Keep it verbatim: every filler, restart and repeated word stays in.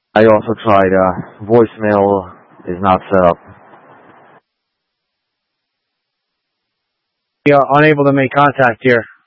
I also tried, uh, voicemail is not set up. We are unable to make contact here.